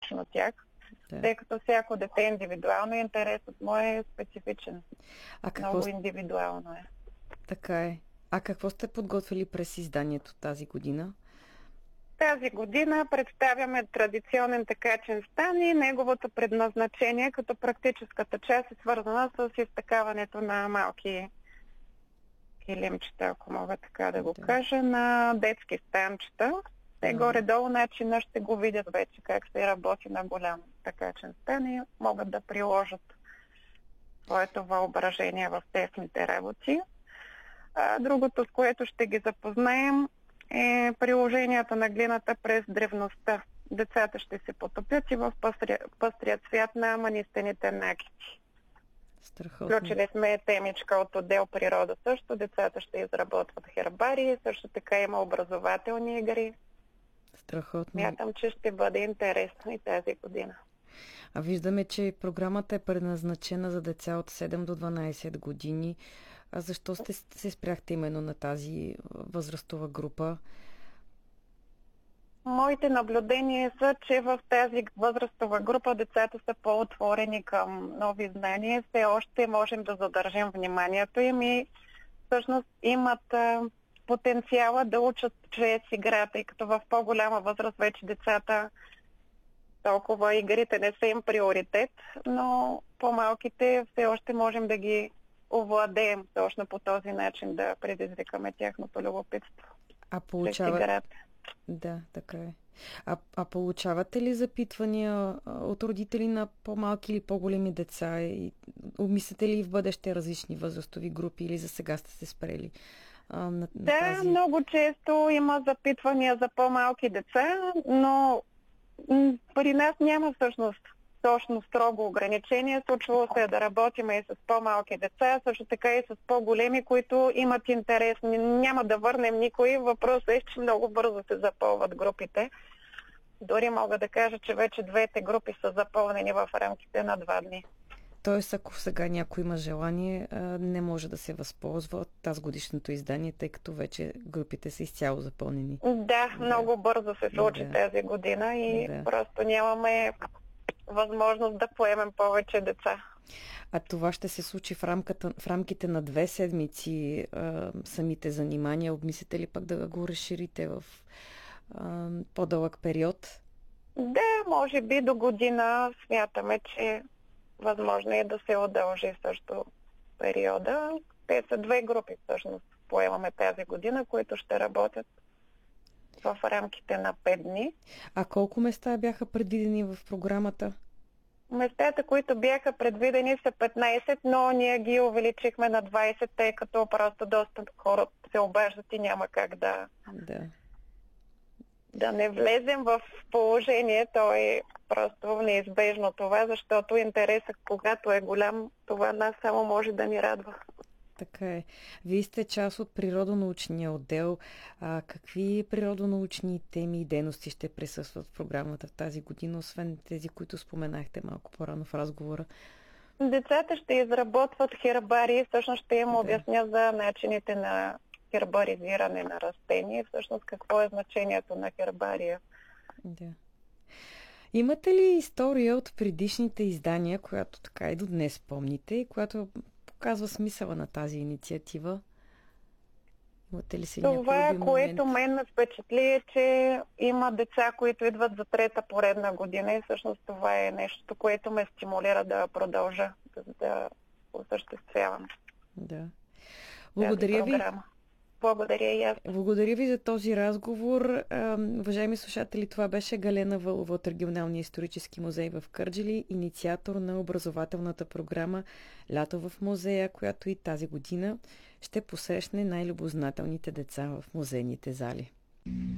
точно тях, тъй като всяко дете е индивидуално и интересът му е специфичен. Много индивидуално е. Така е. А какво сте подготвили през изданието тази година? Тази година представяме традиционен текачен стан и неговото предназначение, като практическата част е свързана с изтъкаването на малки килимчета, ако мога така да го кажа, на детски станчета. Те горе-долу начина ще го видят вече как се работи на голям текачен стан и могат да приложат своето въображение в техните работи. Другото, с което ще ги запознаем, е приложението на глината през древността. Децата ще се потопят и в пъстрия цвят на манистените накити. Включили сме темичка от отдел природа също. Децата ще изработват хербарии, също така има образователни игри. Страхотно. Мятам, че ще бъде интересно и тази година. А виждаме, че програмата е предназначена за деца от 7 до 12 години. А защо се спряхте именно на тази възрастова група? Моите наблюдения са, че в тази възрастова група децата са по-отворени към нови знания. Все още можем да задържим вниманието им и всъщност имат потенциала да учат чрез играта, и като в по-голяма възраст вече децата толкова игрите не са им приоритет, но по-малките все още можем да ги овладеем точно по този начин, да предизвикаме тяхното любопитство. Да, така е. А получавате ли запитвания от родители на по-малки или по-големи деца? И обмисляте ли в бъдеще различни възрастови групи или за сега сте се спрели? Много често има запитвания за по-малки деца, но при нас няма всъщност точно строго ограничение. Случвало се да работим и с по-малки деца, също така и с по-големи, които имат интерес. Няма да върнем никой. Въпросът е, че много бързо се запълват групите. Дори мога да кажа, че вече двете групи са запълнени в рамките на 2 дни. Тоест, ако сега някой има желание, не може да се възползва от тази годишното издание, тъй като вече групите са изцяло запълнени. Да, много бързо се случи тази година и просто нямаме възможност да поемем повече деца. А това ще се случи в рамките на 2 седмици самите занимания. Обмислите ли пък да го разширите в по-дълъг период? Да, може би до година смятаме, че възможно е да се удължи също периода. Те са 2 групи всъщност поемаме тази година, които ще работят в рамките на 5 дни. А колко места бяха предвидени в програмата? Местата, които бяха предвидени са 15, но ние ги увеличихме на 20, тъй като просто доста хора се обаждат и няма как да не влезем в положение. То е просто неизбежно това, защото интересът, когато е голям, това нас само може да ни радва. Така е. Вие сте част от природонаучния отдел. Какви природонаучни теми и дейности ще присъстват в програмата в тази година, освен тези, които споменахте малко по-рано в разговора? Децата ще изработват хербарии, всъщност ще им обясня за начините на хербаризиране на растения, всъщност какво е значението на хербария. Да. Имате ли история от предишните издания, която така и до днес помните и която показва смисъла на тази инициатива? Имате ли си това, което мен ме впечатли, е, че има деца, които идват за 3-та поредна година и всъщност това е нещо, което ме стимулира да продължа, да осъществявам. Да. Благодаря ви. Благодаря и аз. Благодаря ви за този разговор. Уважаеми слушатели, това беше Галена Вълова от Регионалния исторически музей в Кърджали, инициатор на образователната програма Лято в музея, която и тази година ще посрещне най-любознателните деца в музейните зали.